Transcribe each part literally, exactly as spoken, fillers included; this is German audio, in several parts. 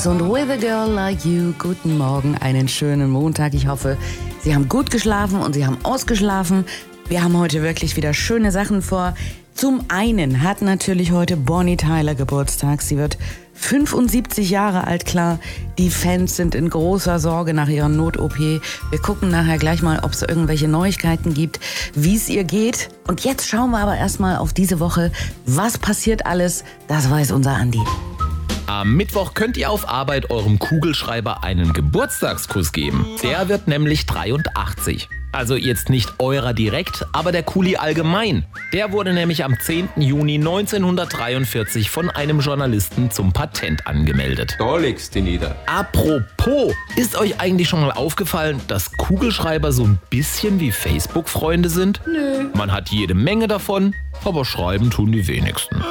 Und With a Girl Like You, guten Morgen, einen schönen Montag. Ich hoffe, Sie haben gut geschlafen und Sie haben ausgeschlafen. Wir haben heute wirklich wieder schöne Sachen vor. Zum einen hat natürlich heute Bonnie Tyler Geburtstag. Sie wird fünfundsiebzig Jahre alt, klar. Die Fans sind in großer Sorge nach ihrer Not-O P. Wir gucken nachher gleich mal, ob es irgendwelche Neuigkeiten gibt, wie es ihr geht. Und jetzt schauen wir aber erstmal auf diese Woche. Was passiert alles? Das weiß unser Andi. Am Mittwoch könnt ihr auf Arbeit eurem Kugelschreiber einen Geburtstagskuss geben. Der wird nämlich dreiundachtzig. Also jetzt nicht eurer direkt, aber der Kuli allgemein. Der wurde nämlich am zehnten Juni neunzehnhundertdreiundvierzig von einem Journalisten zum Patent angemeldet. Da legst du nieder. Apropos, ist euch eigentlich schon mal aufgefallen, dass Kugelschreiber so ein bisschen wie Facebook-Freunde sind? Nö. Man hat jede Menge davon, aber schreiben tun die wenigsten.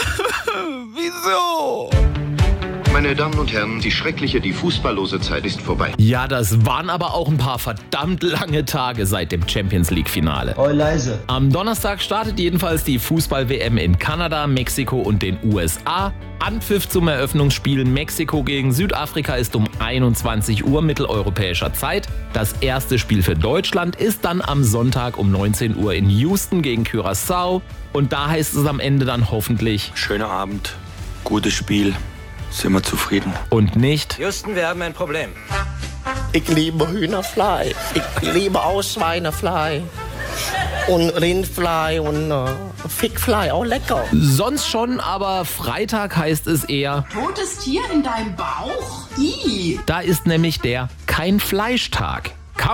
Wieso? Meine Damen und Herren, die schreckliche, die fußballlose Zeit ist vorbei. Ja, das waren aber auch ein paar verdammt lange Tage seit dem Champions-League-Finale. Oh, leise. Am Donnerstag startet jedenfalls die Fußball-W M in Kanada, Mexiko und den U S A. Anpfiff zum Eröffnungsspiel Mexiko gegen Südafrika ist um einundzwanzig Uhr mitteleuropäischer Zeit. Das erste Spiel für Deutschland ist dann am Sonntag um neunzehn Uhr in Houston gegen Curaçao. Und da heißt es am Ende dann hoffentlich: Schöner Abend, gutes Spiel. Sind wir zufrieden? Und nicht: Houston, wir haben ein Problem. Ich liebe Hühnerfleisch, ich liebe auch Schweinefleisch und Rindfleisch und äh, Fickfleisch, auch lecker. Sonst schon, aber Freitag heißt es eher: Totes Tier in deinem Bauch? Ih. Da ist nämlich der Kein-Fleisch-Tag.